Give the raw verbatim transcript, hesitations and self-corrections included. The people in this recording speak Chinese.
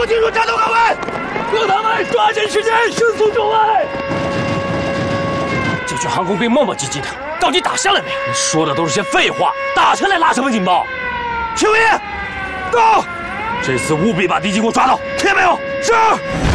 部进入战斗岗位，让他们抓紧时间，迅速就位。这群航空兵磨磨唧唧的，到底打下来没？你说的都是些废话，打下来拉什么警报？青云，到！这次务必把敌机给我抓到，听见没有？是。